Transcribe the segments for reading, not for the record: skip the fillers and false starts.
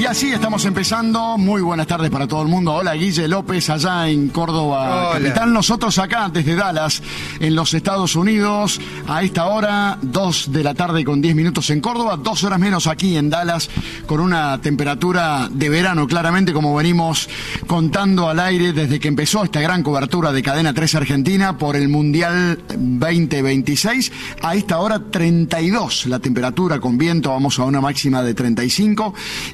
así estamos empezando. Muy buenas tardes para todo el mundo. Hola, Guille López, allá en Córdoba, capital. Nosotros acá desde Dallas, en los Estados Unidos, a esta hora, 2 de la tarde con 10 minutos en Córdoba, 2 horas menos aquí en Dallas, con una temperatura de verano, claramente, como venimos contando al aire desde que empezó esta gran cobertura de Cadena 3 Argentina por el Mundial 2026. A esta hora, 32 la temperatura, con viento, vamos a una máxima de 35.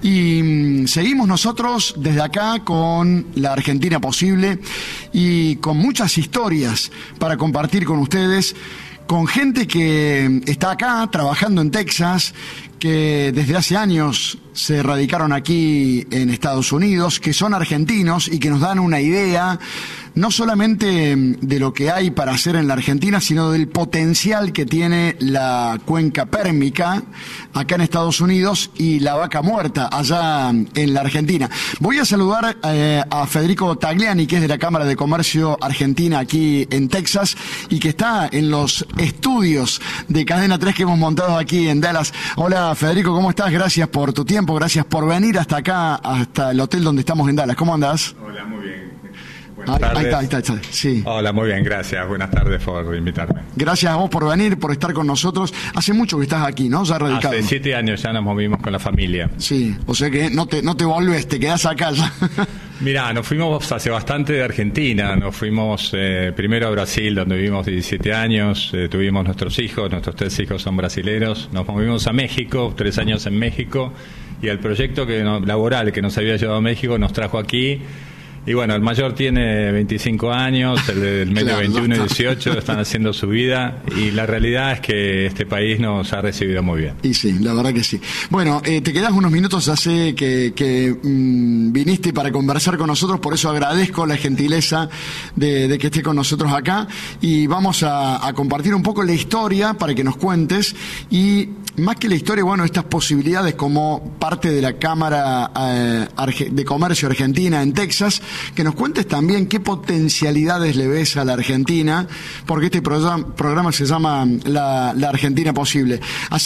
Y seguimos nosotros desde acá con la Argentina posible y con muchas historias para compartir con ustedes, con gente que está acá trabajando en Texas, que desde hace años se radicaron aquí en Estados Unidos, que son argentinos y que nos dan una idea no solamente de lo que hay para hacer en la Argentina, sino del potencial que tiene la cuenca pérmica acá en Estados Unidos y la vaca muerta allá en la Argentina. Voy a saludar a Federico Tagliani, que es de la Cámara de Comercio Argentina aquí en Texas y que está en los estudios de Cadena 3 que hemos montado aquí en Dallas. Hola Federico, ¿cómo estás? Gracias por tu tiempo, gracias por venir hasta acá, hasta el hotel donde estamos en Dallas. ¿Cómo andás? Hola, muy bien. Ahí está. Sí. Hola, muy bien, gracias. Buenas tardes por invitarme. Gracias a vos por venir, por estar con nosotros. Hace mucho que estás aquí, ¿no? Ya radicado. Hace 7 años ya nos movimos con la familia. Sí, o sea que no te volvés, te quedás acá ya. Mirá, nos fuimos hace bastante de Argentina. Nos fuimos primero a Brasil, donde vivimos 17 años. Tuvimos nuestros 3 hijos son brasileros. Nos movimos a México, 3 años en México. Y el proyecto laboral que nos había llevado a México nos trajo aquí. Y bueno, el mayor tiene 25 años, el del medio claro, 21 y 18 están haciendo su vida y la realidad es que este país nos ha recibido muy bien. Y sí, la verdad que sí. Bueno, te quedás unos minutos, ya sé que viniste para conversar con nosotros, por eso agradezco la gentileza de que esté con nosotros acá y vamos a compartir un poco la historia para que nos cuentes y más que la historia, bueno, estas posibilidades como parte de la Cámara de Comercio Argentina en Texas, que nos cuentes también qué potencialidades le ves a la Argentina, porque este programa se llama la Argentina Posible. Así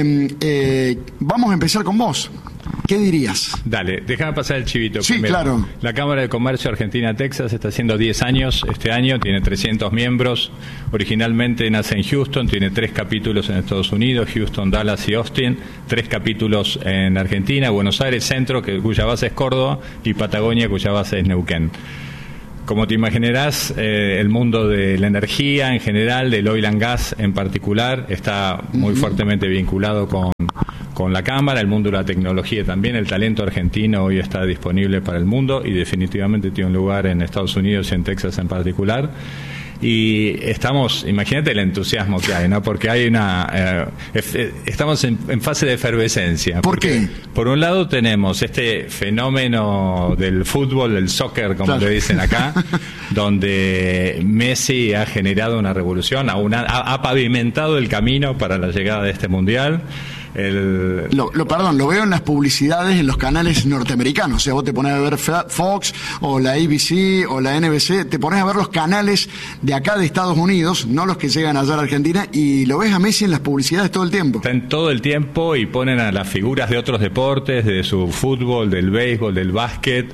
que vamos a empezar con vos. ¿Qué dirías? Dale, déjame pasar el chivito. Sí, primero. Claro. La Cámara de Comercio Argentina-Texas está haciendo 10 años este año, tiene 300 miembros. Originalmente nace en Houston, tiene 3 capítulos en Estados Unidos, Houston, Dallas y Austin, 3 capítulos en Argentina, Buenos Aires Centro, cuya base es Córdoba, y Patagonia, cuya base es Neuquén. Como te imaginarás, el mundo de la energía en general, del oil and gas en particular, está muy fuertemente vinculado con la Cámara, el mundo de la tecnología también. El talento argentino hoy está disponible para el mundo y definitivamente tiene un lugar en Estados Unidos y en Texas en particular. Y imagínate el entusiasmo que hay, ¿no? Porque hay estamos en fase de efervescencia. ¿Por qué? Por un lado tenemos este fenómeno del fútbol, del soccer, como le dicen acá, donde Messi ha generado una revolución, ha pavimentado el camino para la llegada de este mundial. Lo veo en las publicidades en los canales norteamericanos. O sea, vos te pones a ver Fox o la ABC o la NBC, te pones a ver los canales de acá de Estados Unidos, no los que llegan allá a la Argentina, y lo ves a Messi en las publicidades todo el tiempo. Están todo el tiempo y ponen a las figuras de otros deportes, de su fútbol, del béisbol, del básquet,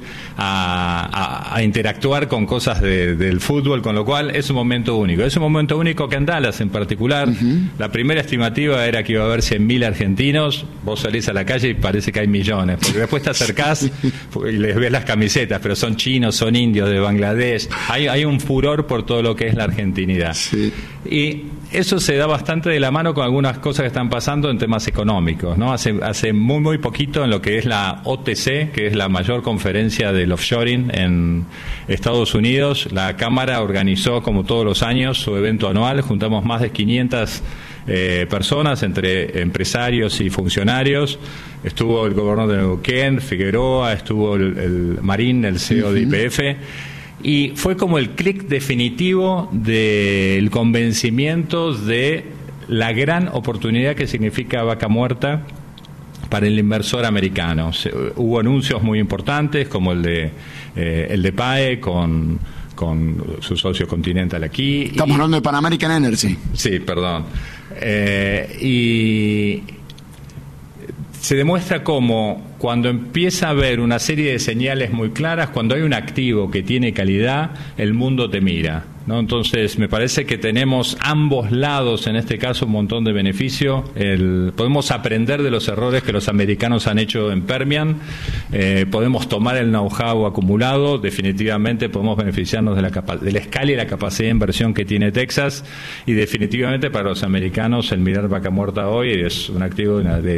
a interactuar con cosas del fútbol, con lo cual es un momento único. Es un momento único que en Dallas en particular. La primera estimativa era que iba a haber 100.000 argentinos. Vos salís a la calle y parece que hay millones, porque después te acercás y les ves las camisetas, pero son chinos, son indios de Bangladesh. Hay un furor por todo lo que es la argentinidad. Sí. Y eso se da bastante de la mano con algunas cosas que están pasando en temas económicos, ¿no? Hace muy poquito, en lo que es la OTC, que es la mayor conferencia del offshoring en Estados Unidos, la Cámara organizó, como todos los años, su evento anual. Juntamos más de 500 personas, entre empresarios y funcionarios. Estuvo el gobernador de Neuquén, Figueroa, estuvo el Marín, el CEO de YPF, y fue como el clic definitivo del convencimiento de la gran oportunidad que significa Vaca Muerta para el inversor americano. Hubo anuncios muy importantes, como el de PAE con su socio Continental aquí. Estamos hablando de Pan American Energy. Sí, perdón. Y se demuestra cómo cuando empieza a haber una serie de señales muy claras, cuando hay un activo que tiene calidad, el mundo te mira, ¿no? Entonces me parece que tenemos ambos lados en este caso un montón de beneficio. Podemos aprender de los errores que los americanos han hecho en Permian, podemos tomar el know-how acumulado, definitivamente podemos beneficiarnos de la escala y la capacidad de inversión que tiene Texas, y definitivamente para los americanos el mirar Vaca Muerta hoy es un activo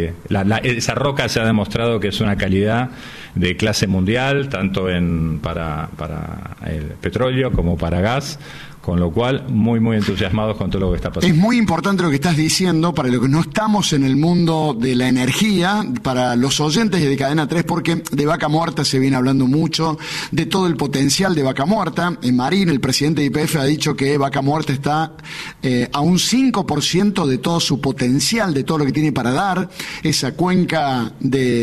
esa roca se ha demostrado que es una calidad de clase mundial, tanto para el petróleo como para gas, con lo cual muy muy entusiasmados con todo lo que está pasando. Es muy importante lo que estás diciendo para los que no estamos en el mundo de la energía, para los oyentes de Cadena 3, porque de Vaca Muerta se viene hablando mucho, de todo el potencial de Vaca Muerta. Marín, el presidente de YPF, ha dicho que Vaca Muerta está a un 5% de todo su potencial, de todo lo que tiene para dar, esa cuenca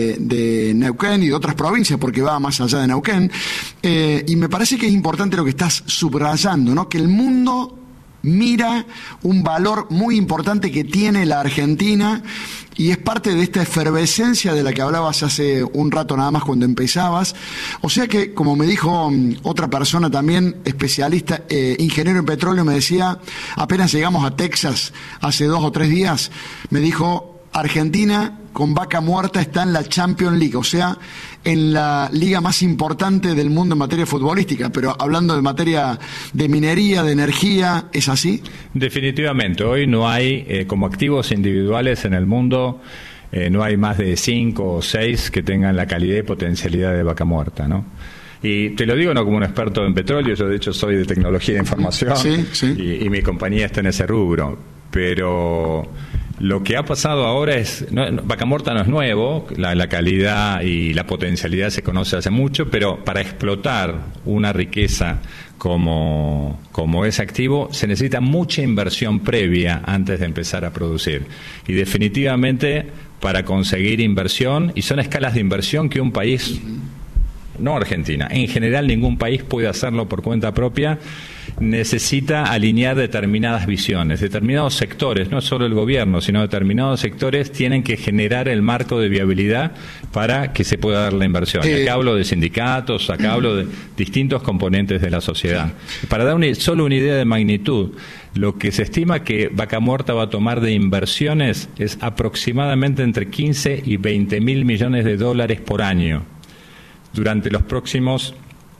de Neuquén y de otras provincias, porque va más allá de Neuquén, y me parece que es importante lo que estás subrayando, ¿no? Que el mundo mira un valor muy importante que tiene la Argentina, y es parte de esta efervescencia de la que hablabas hace un rato nada más cuando empezabas. O sea que, como me dijo otra persona también, especialista, ingeniero en petróleo, me decía, apenas llegamos a Texas hace 2 o 3 días, me dijo, Argentina con Vaca Muerta está en la Champions League, o sea, en la liga más importante del mundo en materia futbolística, pero hablando de materia de minería, de energía, ¿es así? Definitivamente, hoy no hay, como activos individuales en el mundo, no hay más de 5 o 6 que tengan la calidad y potencialidad de Vaca Muerta, ¿no? Y te lo digo no como un experto en petróleo, yo de hecho soy de tecnología de información, sí. Y mi compañía está en ese rubro, pero lo que ha pasado ahora es, Vaca Muerta no es nuevo, la calidad y la potencialidad se conoce hace mucho, pero para explotar una riqueza como ese activo se necesita mucha inversión previa antes de empezar a producir. Y definitivamente para conseguir inversión, y son escalas de inversión que un país, no Argentina, en general ningún país puede hacerlo por cuenta propia, necesita alinear determinadas visiones, determinados sectores, no solo el gobierno, sino determinados sectores tienen que generar el marco de viabilidad para que se pueda dar la inversión. Acá hablo de sindicatos, acá hablo de distintos componentes de la sociedad. Para dar solo una idea de magnitud, lo que se estima que Vaca Muerta va a tomar de inversiones es aproximadamente entre 15 y 20 mil millones de dólares por año durante los próximos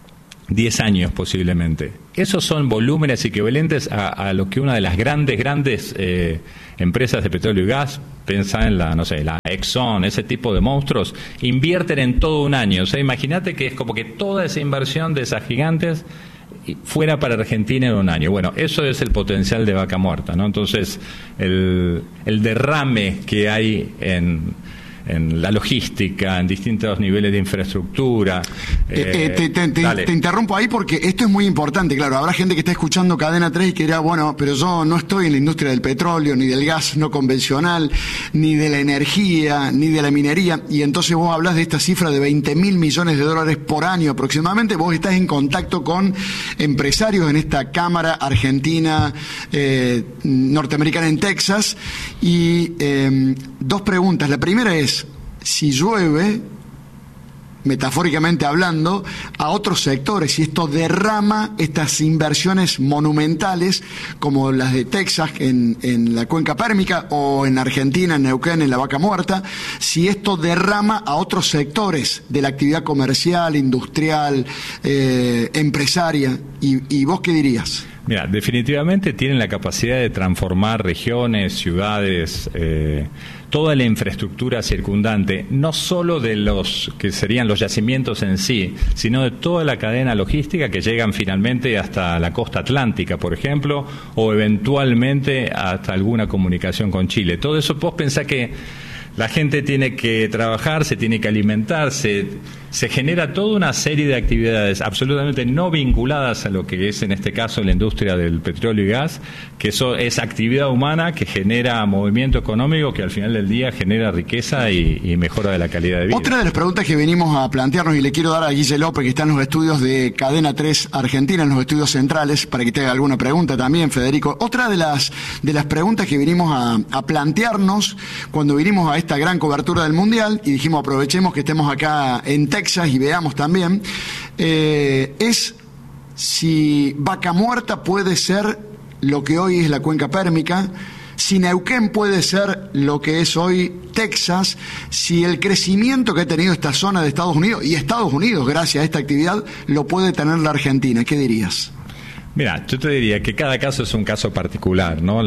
10 años posiblemente. Esos son volúmenes equivalentes a lo que una de las grandes empresas de petróleo y gas, piensa en la Exxon, ese tipo de monstruos, invierten en todo un año. O sea, imagínate que es como que toda esa inversión de esas gigantes fuera para Argentina en un año. Bueno, eso es el potencial de Vaca Muerta, ¿no? Entonces, el derrame que hay en la logística, en distintos niveles de infraestructura. Te interrumpo ahí porque esto es muy importante. Claro, habrá gente que está escuchando Cadena 3 y que dirá, bueno, pero yo no estoy en la industria del petróleo, ni del gas no convencional, ni de la energía, ni de la minería, y entonces vos hablas de esta cifra de 20 mil millones de dólares por año aproximadamente. Vos estás en contacto con empresarios en esta Cámara Argentina norteamericana en Texas, y 2 preguntas. La primera es, si llueve, metafóricamente hablando, a otros sectores, si esto derrama estas inversiones monumentales como las de Texas en la cuenca pérmica, o en Argentina, en Neuquén, en la Vaca Muerta, si esto derrama a otros sectores de la actividad comercial, industrial, empresaria, y ¿vos qué dirías? Mira, definitivamente tienen la capacidad de transformar regiones, ciudades, toda la infraestructura circundante, no solo de los que serían los yacimientos en sí, sino de toda la cadena logística que llegan finalmente hasta la costa atlántica, por ejemplo, o eventualmente hasta alguna comunicación con Chile. Todo eso, vos pensás que la gente tiene que trabajar, se tiene que alimentarse. se genera toda una serie de actividades absolutamente no vinculadas a lo que es en este caso la industria del petróleo y gas, que eso es actividad humana que genera movimiento económico que al final del día genera riqueza y mejora de la calidad de vida. Otra de las preguntas que venimos a plantearnos, y le quiero dar a Guille López, que está en los estudios de Cadena 3 Argentina, en los estudios centrales, para que te haga alguna pregunta también, Federico. Otra de las preguntas que venimos a plantearnos cuando vinimos a esta gran cobertura del Mundial, y dijimos aprovechemos que estemos acá en Texas y veamos también, es si Vaca Muerta puede ser lo que hoy es la cuenca pérmica, si Neuquén puede ser lo que es hoy Texas, si el crecimiento que ha tenido esta zona de Estados Unidos, y Estados Unidos gracias a esta actividad, lo puede tener la Argentina. ¿Qué dirías? Mira, yo te diría que cada caso es un caso particular, ¿no?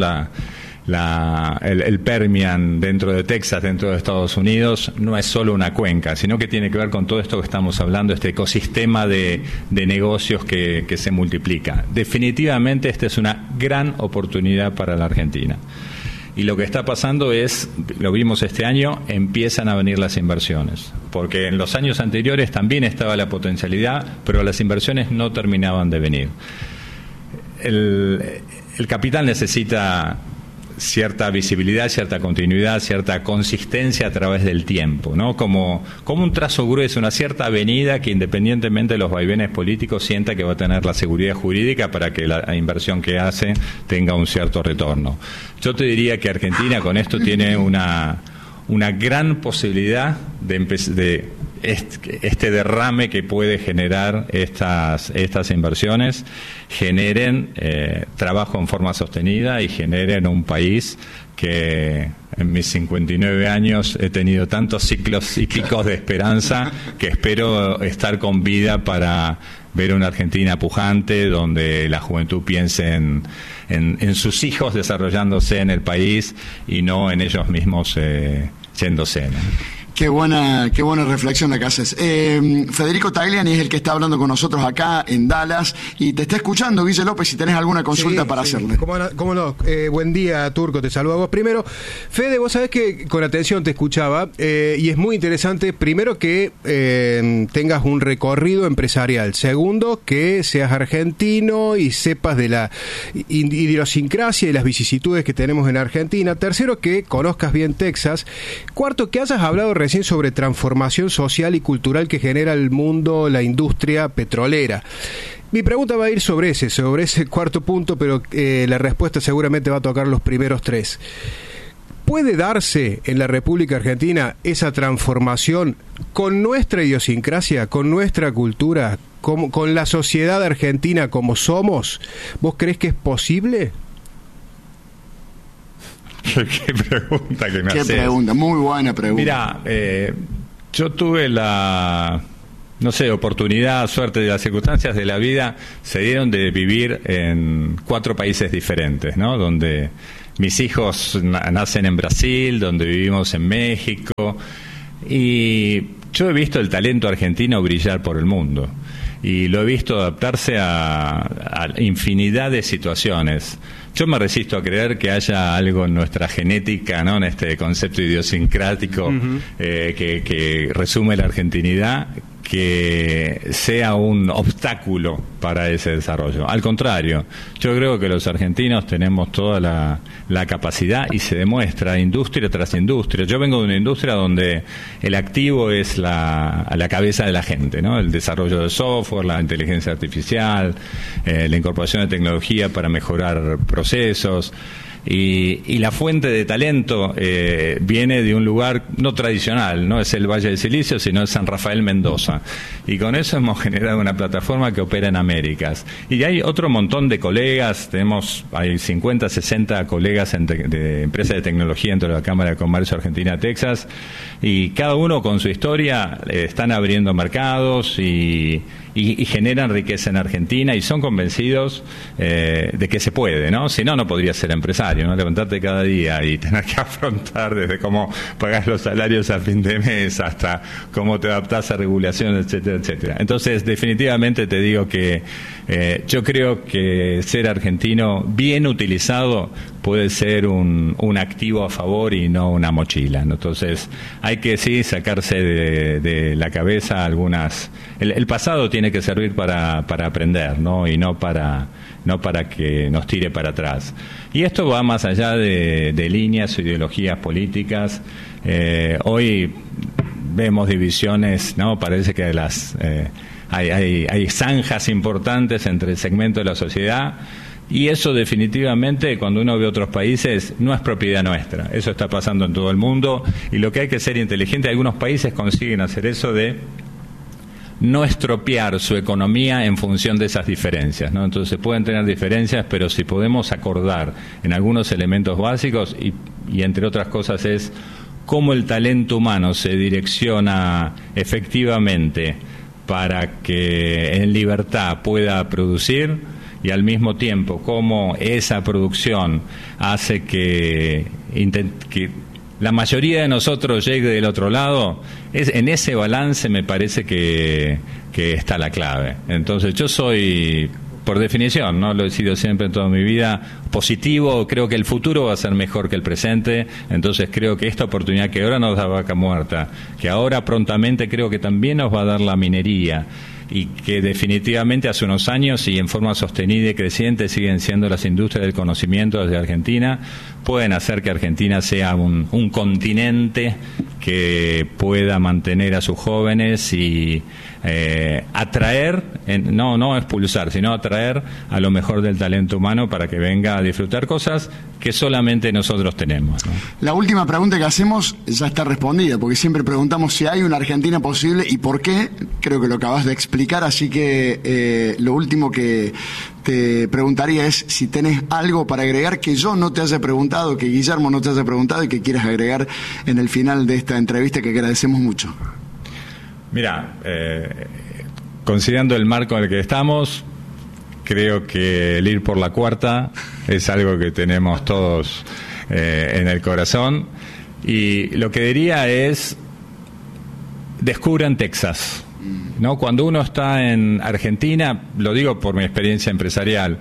El Permian dentro de Texas, dentro de Estados Unidos, no es solo una cuenca, sino que tiene que ver con todo esto que estamos hablando, este ecosistema de negocios que se multiplica. Definitivamente esta es una gran oportunidad para la Argentina. Y lo que está pasando es, lo vimos este año, empiezan a venir las inversiones. Porque en los años anteriores también estaba la potencialidad, pero las inversiones no terminaban de venir. El capital necesita cierta visibilidad, cierta continuidad, cierta consistencia a través del tiempo, ¿no? Como un trazo grueso, una cierta avenida que independientemente de los vaivenes políticos sienta que va a tener la seguridad jurídica para que la inversión que hace tenga un cierto retorno. Yo te diría que Argentina con esto tiene una gran posibilidad de este derrame que puede generar estas inversiones, generen trabajo en forma sostenida y generen un país que en mis 59 años he tenido tantos ciclos y picos de esperanza que espero estar con vida para ver una Argentina pujante donde la juventud piense en sus hijos desarrollándose en el país y no en ellos mismos yéndose, ¿no? Qué buena reflexión la que haces. Federico Tagliani es el que está hablando con nosotros acá en Dallas y te está escuchando, Guille López, si tenés alguna consulta para hacerle. ¿Cómo no? Buen día, Turco, te saludo a vos. Primero, Fede, vos sabés que con atención te escuchaba y es muy interesante, primero, que tengas un recorrido empresarial. Segundo, que seas argentino y sepas de la idiosincrasia y las vicisitudes que tenemos en Argentina. Tercero, que conozcas bien Texas. Cuarto, que hayas hablado recién sobre transformación social y cultural que genera el mundo, la industria petrolera. Mi pregunta va a ir sobre ese cuarto punto, pero la respuesta seguramente va a tocar los primeros tres. ¿Puede darse en la República Argentina esa transformación con nuestra idiosincrasia, con nuestra cultura, con la sociedad argentina como somos? ¿Vos crees que es posible? Qué pregunta que me haces. Qué pregunta, muy buena pregunta. Mira, yo tuve oportunidad, suerte, de las circunstancias de la vida se dieron de vivir en 4 países diferentes, ¿no? Donde mis hijos nacen en Brasil, donde vivimos en México, y yo he visto el talento argentino brillar por el mundo. Y lo he visto adaptarse a infinidad de situaciones. Yo me resisto a creer que haya algo en nuestra genética, ¿no? En este concepto idiosincrático que resume la argentinidad, que sea un obstáculo para ese desarrollo. Al contrario, yo creo que los argentinos tenemos toda la capacidad y se demuestra industria tras industria. Yo vengo de una industria donde el activo es la cabeza de la gente, ¿no? El desarrollo de software, la inteligencia artificial, la incorporación de tecnología para mejorar procesos. Y la fuente de talento viene de un lugar no tradicional, no es el Valle del Silicio, sino es San Rafael Mendoza. Y con eso hemos generado una plataforma que opera en Américas. Y hay otro montón de colegas, hay 50, 60 colegas de empresas de tecnología dentro de la Cámara de Comercio Argentina-Texas, y cada uno con su historia están abriendo mercados y generan riqueza en Argentina y son convencidos de que se puede, ¿no? Si no, no podrías ser empresario, ¿no? Levantarte cada día y tener que afrontar desde cómo pagás los salarios a fin de mes hasta cómo te adaptás a regulaciones, etcétera, etcétera. Entonces, definitivamente te digo que yo creo que ser argentino bien utilizado puede ser un activo a favor y no una mochila, ¿no? Entonces hay que sacarse de la cabeza algunas... El pasado tiene que servir para aprender, ¿no? Y no para que nos tire para atrás. Y esto va más allá de líneas o ideologías políticas. Hoy vemos divisiones, ¿no? Parece que hay zanjas importantes entre el segmento de la sociedad, y eso definitivamente, cuando uno ve otros países, no es propiedad nuestra. Eso está pasando en todo el mundo, y lo que hay que ser inteligente, algunos países consiguen hacer eso de no estropear su economía en función de esas diferencias, ¿no? Entonces pueden tener diferencias, pero si podemos acordar en algunos elementos básicos, y entre otras cosas es cómo el talento humano se direcciona efectivamente para que en libertad pueda producir, y al mismo tiempo cómo esa producción hace que la mayoría de nosotros llegue del otro lado, en ese balance me parece que está la clave. Entonces yo soy, por definición, ¿no? Lo he sido siempre en toda mi vida, positivo. Creo que el futuro va a ser mejor que el presente. Entonces creo que esta oportunidad que ahora nos da Vaca Muerta, que ahora prontamente creo que también nos va a dar la minería, y que definitivamente hace unos años y en forma sostenida y creciente siguen siendo las industrias del conocimiento desde Argentina, pueden hacer que Argentina sea un continente que pueda mantener a sus jóvenes y atraer, no expulsar, sino atraer a lo mejor del talento humano para que venga a disfrutar cosas que solamente nosotros tenemos, ¿no? La última pregunta que hacemos ya está respondida, porque siempre preguntamos si hay una Argentina posible y por qué. Creo que lo acabas de explicar, así que lo último que te preguntaría es si tenés algo para agregar que yo no te haya preguntado, que Guillermo no te haya preguntado y que quieras agregar en el final de esta entrevista, que agradecemos mucho. Mira, considerando el marco en el que estamos, creo que el ir por la cuarta es algo que tenemos todos en el corazón, y lo que diría es: descubran Texas, ¿no? Cuando uno está en Argentina, lo digo por mi experiencia empresarial,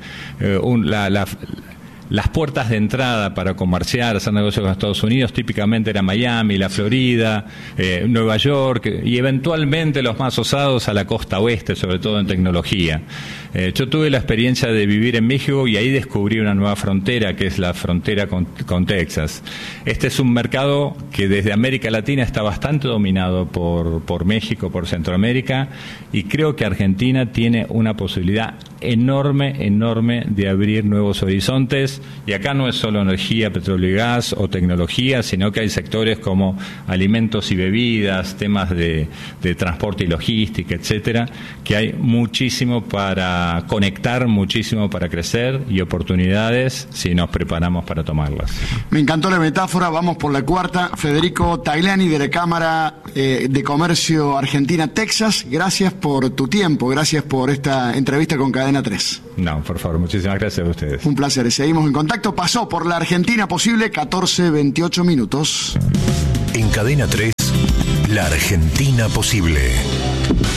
las puertas de entrada para comerciar, hacer negocios con Estados Unidos, típicamente era Miami, la Florida, Nueva York, y eventualmente los más osados a la costa oeste, sobre todo en tecnología. Yo tuve la experiencia de vivir en México y ahí descubrí una nueva frontera, que es la frontera con Texas. Este es un mercado que desde América Latina está bastante dominado por México, por Centroamérica, y creo que Argentina tiene una posibilidad enorme de abrir nuevos horizontes. Y acá no es solo energía, petróleo y gas o tecnología, sino que hay sectores como alimentos y bebidas, temas de transporte y logística, etcétera, que hay muchísimo para conectar, muchísimo para crecer y oportunidades si nos preparamos para tomarlas. Me encantó la metáfora. Vamos por la cuarta. Federico Tagliani, de la Cámara de Comercio Argentina Texas, gracias por tu tiempo, gracias por esta entrevista con Cadena 3. No, por favor, muchísimas gracias a ustedes. Un placer, seguimos en contacto. Pasó por la Argentina Posible, 14:28 minutos. En Cadena 3, la Argentina Posible.